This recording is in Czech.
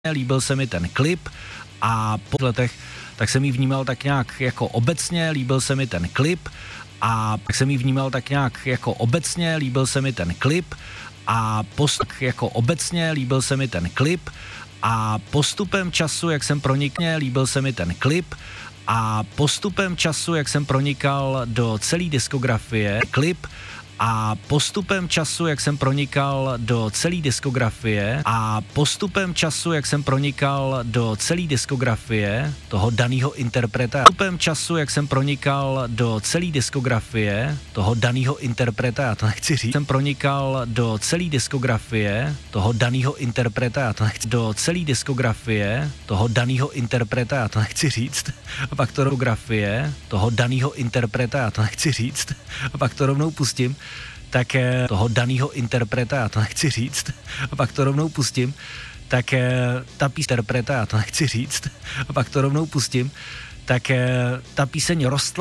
Líbil se mi ten klip a po letech tak jsem ji vnímal tak nějak jako obecně, líbil se mi ten klip a tak jsem ji vnímal tak nějak jako obecně, líbil se mi ten klip a jako obecně líbil se mi ten klip a postupem času, jak jsem pronikl, líbil se mi ten klip a postupem času, jak jsem pronikal do celé diskografie, klip a postupem času, jak jsem pronikal do celé diskografie a postupem času, jak jsem pronikal do celé diskografie toho daného interpreta, postupem času, jak jsem pronikal do celé diskografie toho daného interpreta, já to nechci říct, jsem pronikal do celé diskografie toho daného interpreta, já to nechci, do celé diskografie toho daného interpreta, já to nechci říct, a pak to diskografie toho daného interpreta, já to nechci říct, a pak to rovnou pustím, tak toho daného interpreta, já to nechci říct, a pak to rovnou pustím, tak ta interpreta, já to nechci říct, a pak to rovnou pustím, tak ta píseň rostla